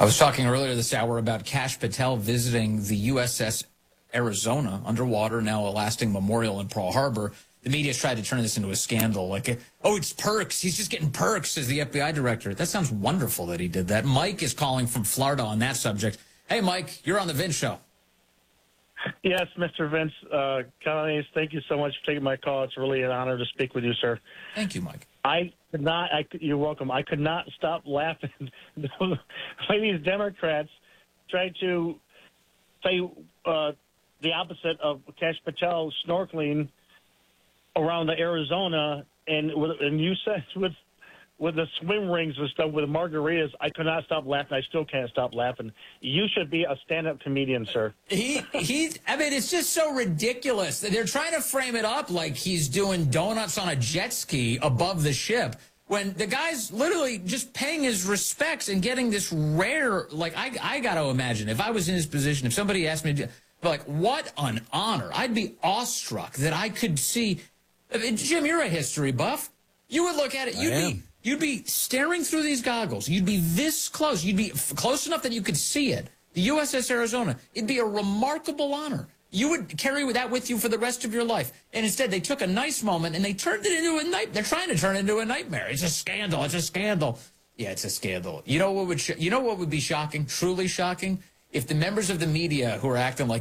I was talking earlier this hour about Kash Patel visiting the USS Arizona underwater, now a lasting memorial in Pearl Harbor. The media's tried to turn this into a scandal. Like, oh, it's perks. He's just getting perks, says the FBI director. That sounds wonderful that he did that. Mike is calling from Florida on that subject. Hey, Mike, you're on the Vince Show. Yes, Mr. Vince Colonies, thank you so much for taking my call. It's really an honor to speak with you, sir. Thank you, Mike. You're welcome. I could not stop laughing. These Democrats tried to say the opposite of Kash Patel snorkeling around the Arizona, and you said with the swim rings and stuff, with margaritas, I could not stop laughing. I still can't stop laughing. You should be a stand-up comedian, sir. I mean, it's just so ridiculous. They're trying to frame it up like he's doing donuts on a jet ski above the ship, when the guy's literally just paying his respects and getting this rare, like, I got to imagine, if I was in his position, if somebody asked me to, like, what an honor. I'd be awestruck that I could see. I mean, Jim, you're a history buff. You would look at it. You'd be staring through these goggles. You'd be this close. You'd be close enough that you could see it. The USS Arizona. It'd be a remarkable honor. You would carry that with you for the rest of your life. And instead, they took a nice moment and they turned it into a nightmare. They're trying to turn it into a nightmare. It's a scandal. It's a scandal. Yeah, it's a scandal. You know what would be shocking, truly shocking? If the members of the media who are acting like